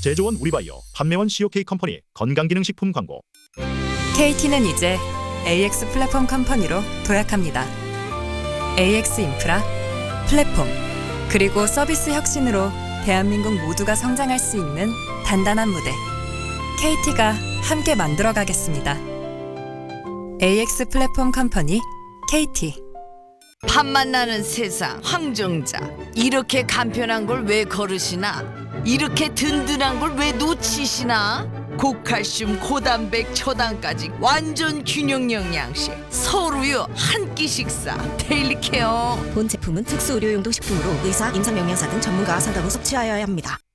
제조원 우리바이오, 판매원 COK 컴퍼니 건강기능식품 광고. KT는 이제 AX 플랫폼 컴퍼니로 도약합니다. AX 인프라, 플랫폼, 그리고 서비스 혁신으로 대한민국 모두가 성장할 수 있는 단단한 무대. KT가 함께 만들어 가겠습니다. AX 플랫폼 컴퍼니 KT. 밥맛 나는 세상 황정자, 이렇게 간편한 걸 왜 거르시나? 이렇게 든든한 걸 왜 놓치시나? 고칼슘, 고단백, 초당까지 완전 균형 영양식, 서울우유 한 끼 식사 데일리 케어. 본 제품은 특수 의료용도 식품으로 의사, 임상영양사 등 전문가와 상담 후 섭취하여야 합니다.